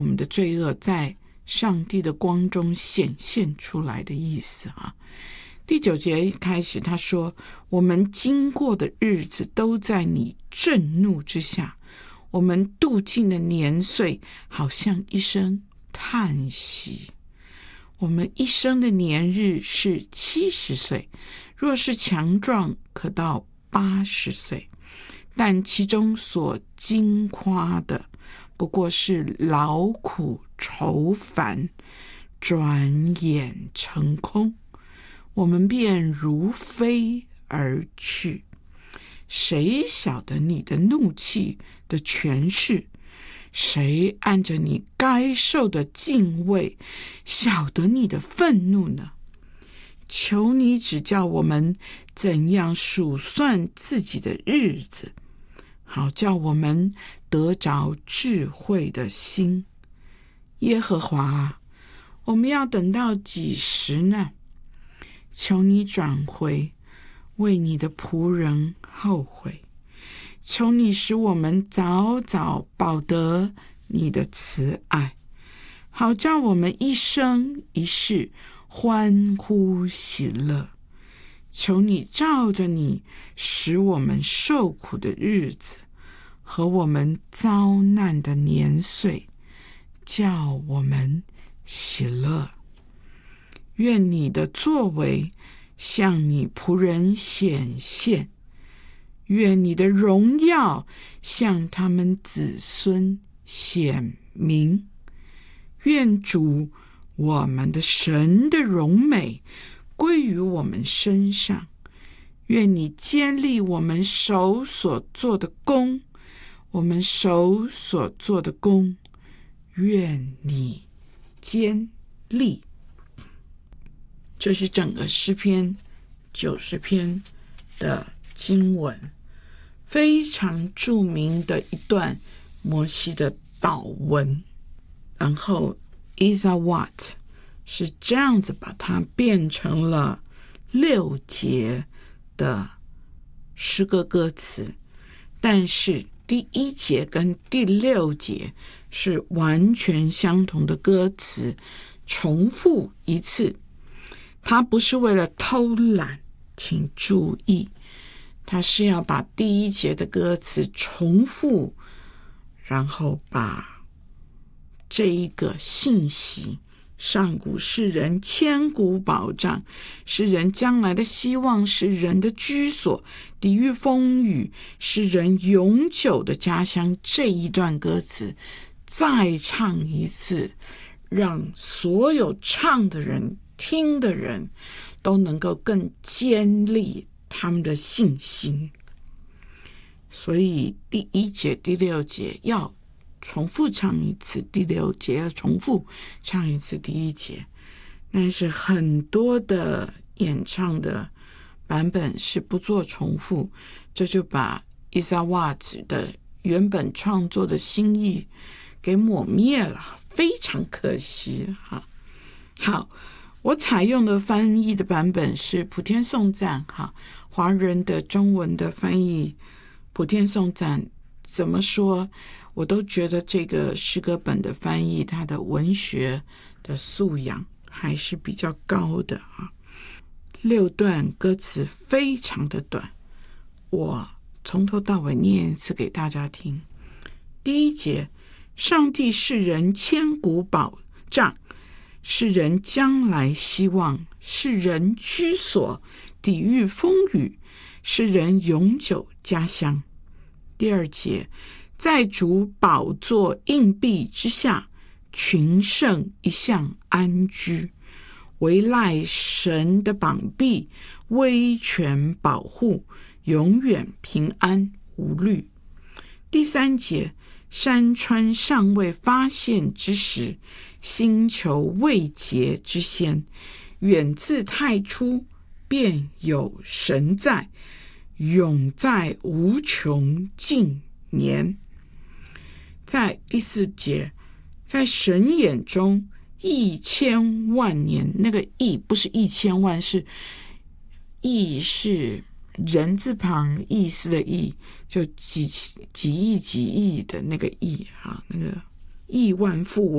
我们的罪恶在上帝的光中显现出来的意思啊。第9节一开始他说，我们经过的日子都在你震怒之下，我们度尽的年岁好像一声叹息。我们一生的年日是70岁，若是强壮可到80岁，但其中所经夸的不过是劳苦愁烦，转眼成空，我们便如飞而去。谁晓得你的怒气的权势？谁按着你该受的敬畏晓得你的愤怒呢？求你指教我们怎样数算自己的日子，好叫我们得着智慧的心。耶和华啊，我们要等到几时呢？求你转回，为你的仆人后悔。求你使我们早早饱得你的慈爱，好叫我们一生一世欢呼喜乐。求你照着你使我们受苦的日子和我们遭难的年岁，叫我们喜乐。愿你的作为向你仆人显现，愿你的荣耀向他们子孙显明。愿主我们的神的荣美归于我们身上。愿你坚立我们手所做的工，我们手所做的工，愿你坚立。这是整个诗篇90篇的经文，非常著名的一段摩西的祷文。然后 Isaiah Watts 是这样子把它变成了6节的诗歌歌词，但是第1节跟第6节是完全相同的歌词，重复一次。它不是为了偷懒，请注意，它是要把第1节的歌词重复，然后把这一个信息，上古是人千古保障，是人将来的希望，是人的居所，抵御风雨，是人永久的家乡，这一段歌词再唱一次，让所有唱的人听的人都能够更坚立他们的信心。所以第1节第6节要重复唱一次，第6节要重复唱一次第1节。但是很多的演唱的版本是不做重复，这就把Isaiah Watts的原本创作的心意给抹灭了，非常可惜哈。好，我采用的翻译的版本是普天颂赞哈，华人的中文的翻译普天颂赞，怎么说我都觉得这个诗歌本的翻译它的文学的素养还是比较高的啊。6段歌词非常的短，我从头到尾念一次给大家听。第1节，上帝是人千古保障，是人将来希望，是人居所，抵御风雨，是人永久家乡。第2节，在主宝座荫蔽之下，群圣一向安居，唯赖神的膀臂，威权保护，永远平安无虑。第3节，山川尚未发现之时，星球未结之先，远自太初便有神在，永在无穷尽年。在第4节，在神眼中1000万年，那个亿不是1000万，是亿是人字旁意思的亿，就几亿几亿的那个亿哈，那个亿万富